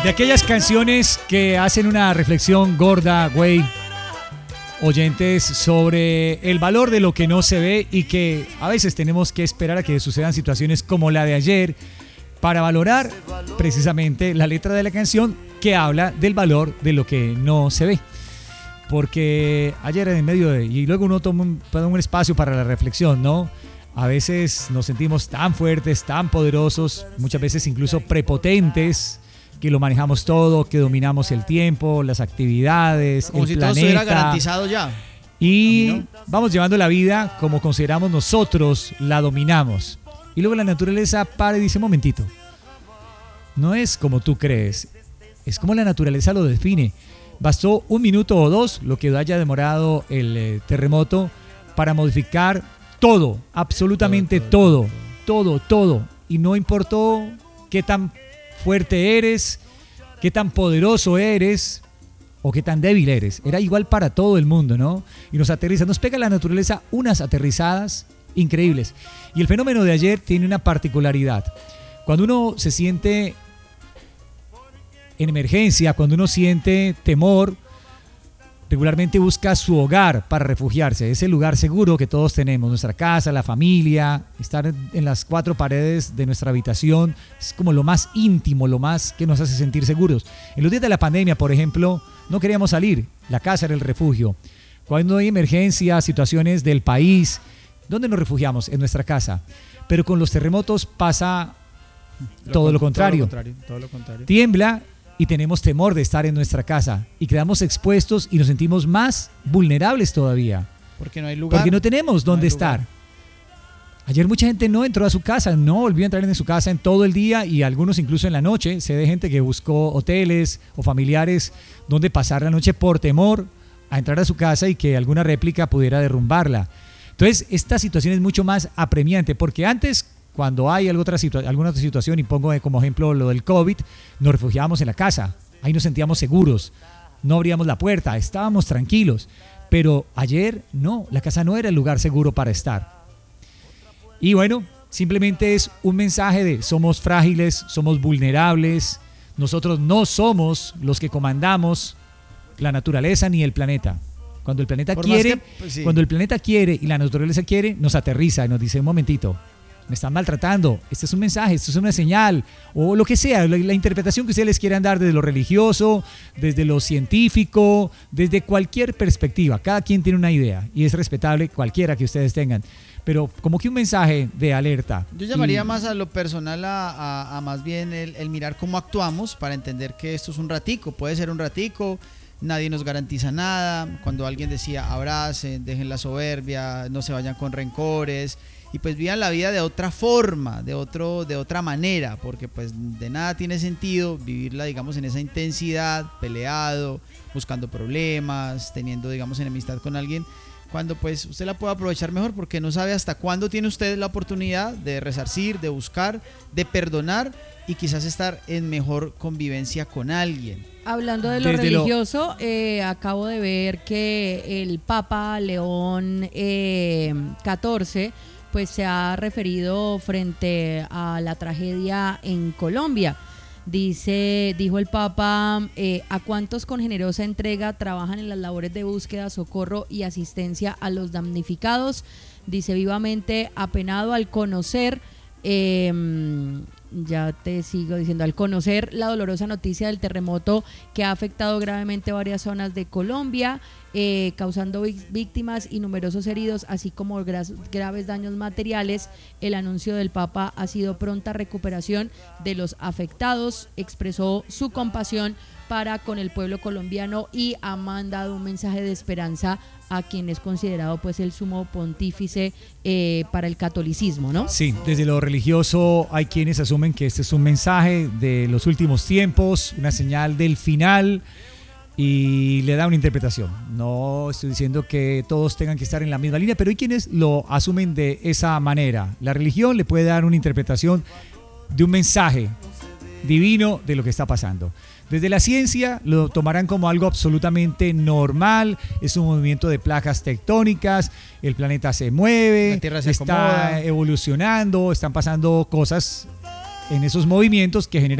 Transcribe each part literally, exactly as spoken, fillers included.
De aquellas canciones que hacen una reflexión gorda, güey, oyentes, sobre el valor de lo que no se ve y que a veces tenemos que esperar a que sucedan situaciones como la de ayer para valorar precisamente la letra de la canción que habla del valor de lo que no se ve. Porque ayer en medio de... Y luego uno toma un, toma un espacio para la reflexión, ¿no? A veces nos sentimos tan fuertes, tan poderosos, muchas veces incluso prepotentes, que lo manejamos todo, que dominamos el tiempo, las actividades, como el si planeta. todo estuviera garantizado ya. Y ¿no? Vamos llevando la vida como consideramos nosotros la dominamos. Y luego la naturaleza para y dice, momentito, no es como tú crees, es como la naturaleza lo define. Bastó un minuto o dos, lo que haya demorado el eh, terremoto, para modificar todo, absolutamente todo, todo, todo, todo. Y no importó qué tan fuerte eres, qué tan poderoso eres o qué tan débil eres. Era igual para todo el mundo, ¿no? Y nos aterriza, nos pega la naturaleza unas aterrizadas increíbles. Y el fenómeno de ayer tiene una particularidad. Cuando uno se siente en emergencia, cuando uno siente temor, regularmente busca su hogar para refugiarse, ese lugar seguro que todos tenemos, nuestra casa, la familia, estar en las cuatro paredes de nuestra habitación, es como lo más íntimo, lo más que nos hace sentir seguros. En los días de la pandemia, por ejemplo, no queríamos salir, la casa era el refugio. Cuando hay emergencias, situaciones del país, ¿dónde nos refugiamos? En nuestra casa. Pero con los terremotos pasa Lo todo, con, lo contrario. todo lo contrario. Todo lo contrario. Tiembla y tenemos temor de estar en nuestra casa y quedamos expuestos y nos sentimos más vulnerables todavía. Porque no hay lugar. Porque no tenemos dónde no estar. Ayer mucha gente no entró a su casa, no volvió a entrar en su casa en todo el día y algunos incluso en la noche. Sé de gente que buscó hoteles o familiares donde pasar la noche por temor a entrar a su casa y que alguna réplica pudiera derrumbarla. Entonces, esta situación es mucho más apremiante porque antes, cuando hay alguna otra, situa- alguna otra situación, y pongo como ejemplo lo del COVID, nos refugiábamos en la casa, ahí nos sentíamos seguros, no abríamos la puerta, estábamos tranquilos, pero ayer no, la casa no era el lugar seguro para estar. Y bueno, simplemente es un mensaje de somos frágiles, somos vulnerables, nosotros no somos los que comandamos la naturaleza ni el planeta. Cuando el planeta Por más quiere, que, pues, sí. cuando el planeta quiere y la naturaleza quiere, nos aterriza y nos dice, un momentito, me están maltratando, este es un mensaje, esto es una señal, o lo que sea, la, la interpretación que ustedes les quieran dar desde lo religioso, desde lo científico, desde cualquier perspectiva. Cada quien tiene una idea y es respetable cualquiera que ustedes tengan, pero como que un mensaje de alerta. Yo llamaría Y, más a lo personal a, a, a más bien el, el mirar cómo actuamos para entender que esto es un ratico, puede ser un ratico, nadie nos garantiza nada. Cuando alguien decía abracen, dejen la soberbia, no se vayan con rencores y pues vivan la vida de otra forma, de otro, de otra manera, porque pues de nada tiene sentido vivirla, digamos, en esa intensidad, peleado, buscando problemas, teniendo, digamos, enemistad con alguien, cuando pues usted la puede aprovechar mejor porque no sabe hasta cuándo tiene usted la oportunidad de resarcir, de buscar, de perdonar y quizás estar en mejor convivencia con alguien. Hablando de lo Desde lo- religioso, eh, acabo de ver que el Papa León eh, catorce pues se ha referido frente a la tragedia en Colombia. Dice, dijo el Papa, eh, a cuántos con generosa entrega trabajan en las labores de búsqueda, socorro y asistencia a los damnificados. Dice, vivamente apenado al conocer, eh, ya te sigo diciendo, al conocer la dolorosa noticia del terremoto que ha afectado gravemente varias zonas de Colombia, eh, causando víctimas y numerosos heridos, así como gra- graves daños materiales. El anuncio del Papa ha sido pronta recuperación de los afectados, expresó su compasión para con el pueblo colombiano y ha mandado un mensaje de esperanza a quien es considerado pues el sumo pontífice eh, para el catolicismo, ¿no? Sí, desde lo religioso hay quienes asumen que este es un mensaje de los últimos tiempos, una señal del final y le da una interpretación. No estoy diciendo que todos tengan que estar en la misma línea, pero hay quienes lo asumen de esa manera. La religión le puede dar una interpretación de un mensaje divino de lo que está pasando. Desde la ciencia lo tomarán como algo absolutamente normal, es un movimiento de placas tectónicas, el planeta se mueve, La Tierra se está acomoda. evolucionando, están pasando cosas en esos movimientos que generan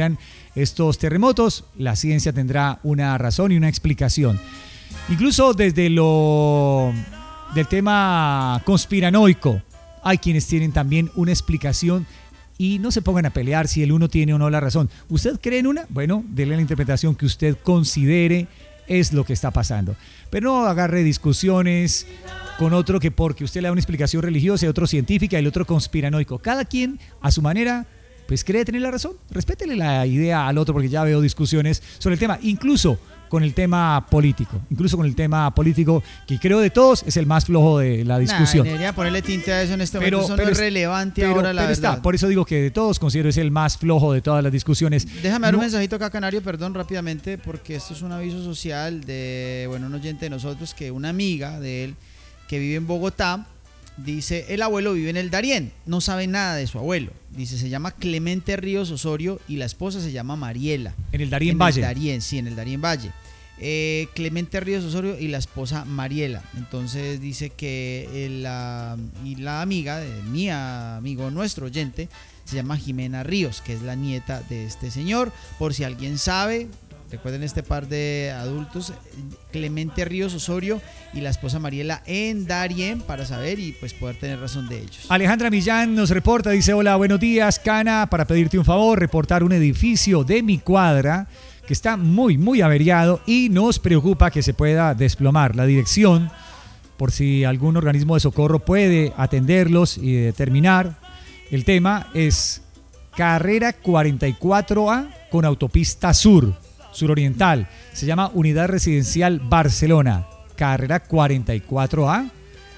estos terremotos, la ciencia tendrá una razón y una explicación. Incluso desde lo del tema conspiranoico, hay quienes tienen también una explicación y no se pongan a pelear si el uno tiene o no la razón. ¿Usted cree en una? Bueno, déle la interpretación que usted considere es lo que está pasando. Pero no agarre discusiones con otro que porque usted le da una explicación religiosa y otro científica y el otro conspiranoico. Cada quien a su manera pues cree tener la razón. Respétele la idea al otro porque ya veo discusiones sobre el tema, incluso con el tema político, incluso con el tema político que creo de todos es el más flojo de la discusión. Nah, debería ponerle tinte a eso en este pero, momento, eso pero no es es relevante pero, ahora la pero verdad. Está, por eso digo que de todos considero es el más flojo de todas las discusiones. Déjame dar no, un mensajito acá, Canario, perdón, rápidamente, porque esto es un aviso social de, bueno, un oyente de nosotros, que una amiga de él que vive en Bogotá, dice, el abuelo vive en el Darién, no sabe nada de su abuelo. Dice, se llama Clemente Ríos Osorio y la esposa se llama Mariela. En el Darién en Valle. En el Darién, sí, en el Darién Valle. Eh, Clemente Ríos Osorio y la esposa Mariela. Entonces dice que el, la, y la amiga de mi amigo, nuestro oyente, se llama Jimena Ríos, que es la nieta de este señor. Por si alguien sabe, recuerden este par de adultos, Clemente Ríos Osorio y la esposa Mariela en Darién, para saber y pues poder tener razón de ellos. Alejandra Millán nos reporta, dice, hola, buenos días, Cana, para pedirte un favor, reportar un edificio de mi cuadra que está muy, muy averiado y nos preocupa que se pueda desplomar. La dirección, por si algún organismo de socorro puede atenderlos y determinar el tema, es carrera cuarenta y cuatro A con autopista sur, suroriental. Se llama Unidad Residencial Barcelona, carrera cuarenta y cuatro A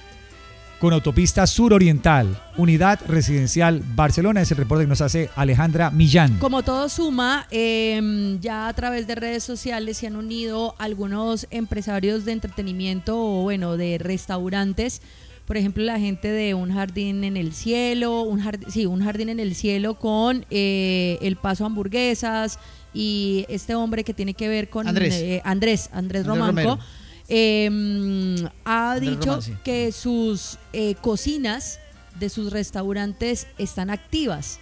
con autopista suroriental, Unidad Residencial Barcelona. Es el reporte que nos hace Alejandra Millán. Como todo suma, eh, ya a través de redes sociales se han unido algunos empresarios de entretenimiento o bueno, de restaurantes. Por ejemplo, la gente de Un Jardín en el Cielo, un jardín, sí, Un Jardín en el Cielo con eh, El Paso Hamburguesas y este hombre que tiene que ver con Andrés, eh, Andrés, Andrés, Andrés Romanco. Romero. Eh, ha Andrés dicho Román, sí. que sus eh, cocinas de sus restaurantes están activas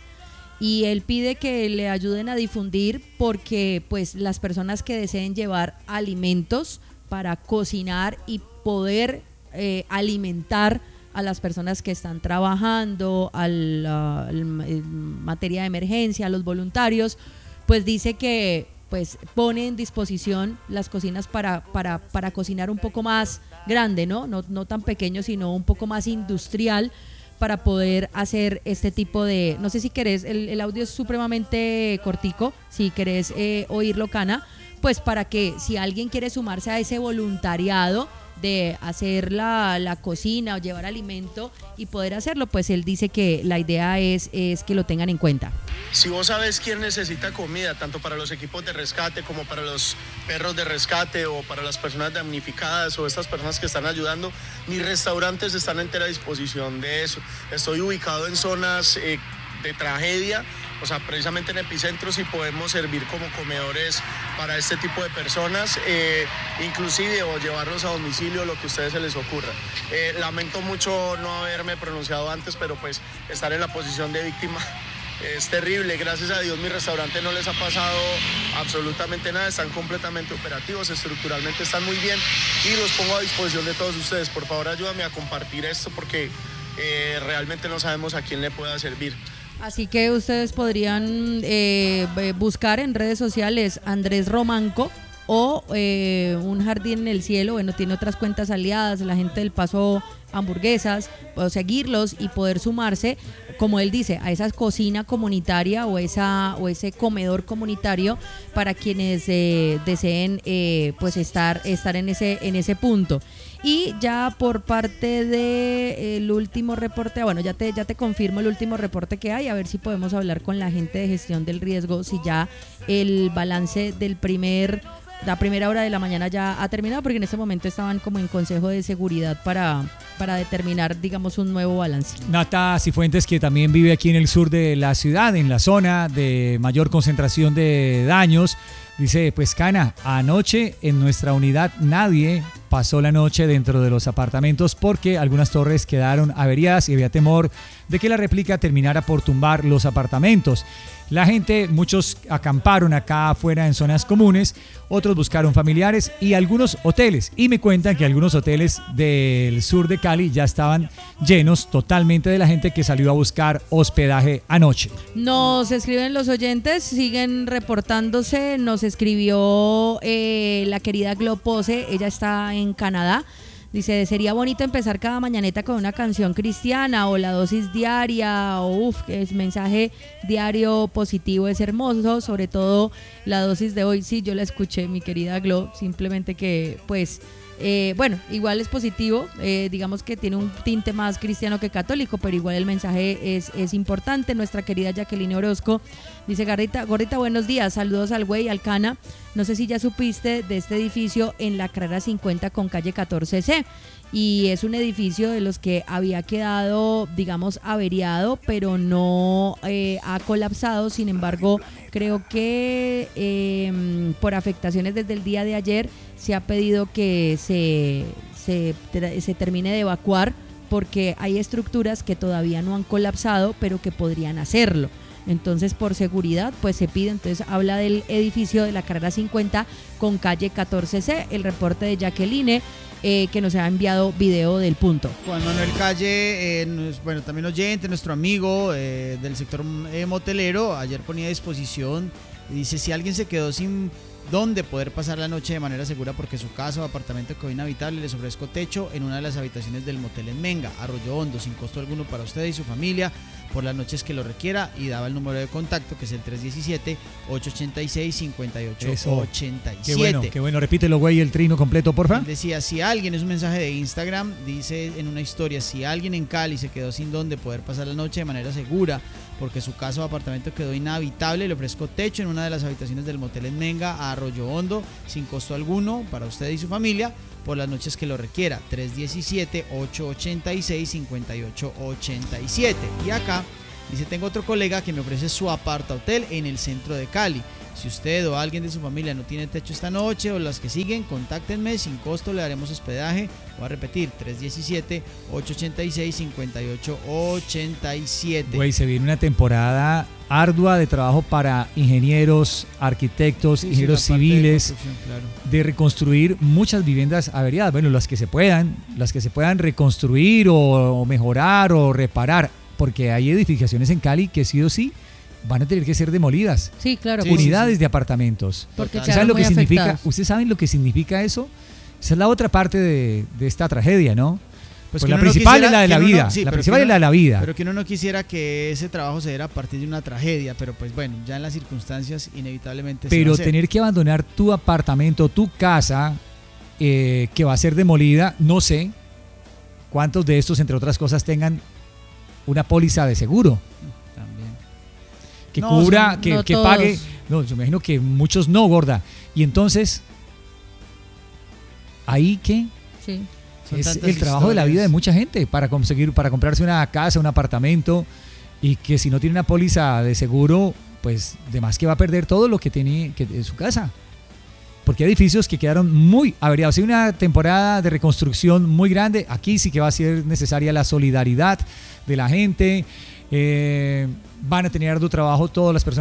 y él pide que le ayuden a difundir porque pues las personas que deseen llevar alimentos para cocinar y poder eh, alimentar a las personas que están trabajando, al, uh, en materia de emergencia, a los voluntarios, pues dice que pues pone en disposición las cocinas para, para, para cocinar un poco más grande, ¿no? No, no tan pequeño, sino un poco más industrial para poder hacer este tipo de... No sé si querés, el, el audio es supremamente cortico, si querés eh, oírlo, Cana, pues para que si alguien quiere sumarse a ese voluntariado de hacer la, la cocina o llevar alimento y poder hacerlo, pues él dice que la idea es, es que lo tengan en cuenta. Si vos sabes quién necesita comida, tanto para los equipos de rescate como para los perros de rescate o para las personas damnificadas o estas personas que están ayudando, mis restaurantes están a entera disposición de eso. Estoy ubicado en zonas eh, de tragedia, o sea, precisamente en epicentros, y podemos servir como comedores para este tipo de personas, eh, inclusive o llevarlos a domicilio, lo que a ustedes se les ocurra. Eh, lamento mucho no haberme pronunciado antes, pero pues estar en la posición de víctima es terrible. Gracias a Dios mi restaurante no les ha pasado absolutamente nada, están completamente operativos, estructuralmente están muy bien y los pongo a disposición de todos ustedes. Por favor, ayúdame a compartir esto porque eh, realmente no sabemos a quién le pueda servir. Así que ustedes podrían eh, buscar en redes sociales Andrés Romanco o eh, Un Jardín en el Cielo. Bueno, tiene otras cuentas aliadas, la gente del Paso Hamburguesas, o seguirlos y poder sumarse, como él dice, a esa cocina comunitaria o esa o ese comedor comunitario para quienes eh, deseen eh, pues estar estar en ese en ese punto. Y ya por parte del último reporte, bueno, ya te ya te confirmo el último reporte que hay, a ver si podemos hablar con la gente de gestión del riesgo, si ya el balance del primer la primera hora de la mañana ya ha terminado, porque en este momento estaban como en consejo de seguridad para, para determinar, digamos, un nuevo balance. Nata Cifuentes, que también vive aquí en el sur de la ciudad, en la zona de mayor concentración de daños, dice, pues Cana, anoche en nuestra unidad nadie pasó la noche dentro de los apartamentos porque algunas torres quedaron averiadas y había temor de que la réplica terminara por tumbar los apartamentos. la gente, muchos acamparon acá afuera en zonas comunes, otros buscaron familiares y algunos hoteles. Y me cuentan que algunos hoteles del sur de Cali ya estaban llenos totalmente de la gente que salió a buscar hospedaje anoche. Nos escriben los oyentes, siguen reportándose. Nos escribió eh, la querida Glopose, ella está en Canadá. Dice, sería bonito empezar cada mañaneta con una canción cristiana o la dosis diaria, o uff, que es mensaje diario positivo, es hermoso, sobre todo la dosis de hoy. Sí, yo la escuché, mi querida Glo, simplemente que pues... Eh, bueno, igual es positivo, eh, digamos que tiene un tinte más cristiano que católico, pero igual el mensaje es, es importante. Nuestra querida Jacqueline Orozco dice, Gordita, Gordita, buenos días, saludos al güey, al Cana. No sé si ya supiste de este edificio en la carrera cincuenta con calle catorce C. Y es un edificio de los que había quedado, digamos, averiado, pero no eh, ha colapsado. Sin embargo, creo que eh, por afectaciones desde el día de ayer se ha pedido que se, se, se termine de evacuar, porque hay estructuras que todavía no han colapsado, pero que podrían hacerlo. Entonces, por seguridad, pues se pide. Entonces, habla del edificio de la carrera cincuenta con calle catorce C, el reporte de Jacqueline, eh, que nos ha enviado video del punto. Juan Manuel Calle, eh, bueno, también oyente, nuestro amigo eh, del sector eh, motelero, ayer ponía a disposición, dice, si alguien se quedó sin dónde poder pasar la noche de manera segura porque su casa o apartamento quedó inhabitable, les ofrezco techo en una de las habitaciones del motel en Menga, Arroyo Hondo, sin costo alguno para usted y su familia, por las noches que lo requiera, y daba el número de contacto que es el tres uno siete, ocho ocho seis, cinco ocho ocho siete. Qué bueno, qué bueno, repítelo, güey, el trino completo, porfa. Decía, si alguien, es un mensaje de Instagram, dice en una historia, si alguien en Cali se quedó sin dónde poder pasar la noche de manera segura porque su casa o apartamento quedó inhabitable, le ofrezco techo en una de las habitaciones del motel en Menga, a Arroyo Hondo, sin costo alguno para usted y su familia, por las noches que lo requiera, tres uno siete, ocho ocho seis, cinco ocho ocho siete. Y acá dice, tengo otro colega que me ofrece su aparta hotel en el centro de Cali. Si usted o alguien de su familia no tiene techo esta noche o las que siguen, contáctenme, sin costo le daremos hospedaje. Voy a repetir, tres uno siete, ocho ocho seis, cinco ocho ocho siete. Güey, se viene una temporada ardua de trabajo para ingenieros, arquitectos, sí, ingenieros sí, civiles, de, claro. de reconstruir muchas viviendas averiadas. Bueno, las que se puedan, las que se puedan reconstruir o, o mejorar o reparar, porque hay edificaciones en Cali que sí o sí van a tener que ser demolidas. Sí, claro. Sí, unidades sí, sí. de apartamentos. Porque ¿Ustedes saben lo que significa? ¿Ustedes saben lo que significa eso? Esa es la otra parte de, de esta tragedia, ¿no? Pues, pues la principal no quisiera, es la de la vida. No, sí, la principal es la de la vida. Pero que uno no quisiera que ese trabajo se diera a partir de una tragedia, pero pues bueno, ya en las circunstancias inevitablemente pero se va a hacer. Tener que abandonar tu apartamento, tu casa, eh, que va a ser demolida, no sé cuántos de estos, entre otras cosas, tengan una póliza de seguro. Que no, cubra, son, que, no que pague. No, yo me imagino que muchos no, gorda. Y entonces, ¿ahí qué? Sí. Es el trabajo historias. de la vida de mucha gente para conseguir, para comprarse una casa, un apartamento, y que si no tiene una póliza de seguro, pues de más que va a perder todo lo que tiene que, en su casa. Porque hay edificios que quedaron muy averiados. Hay una temporada de reconstrucción muy grande. Aquí sí que va a ser necesaria la solidaridad de la gente. Eh, van a tener arduo trabajo todas las personas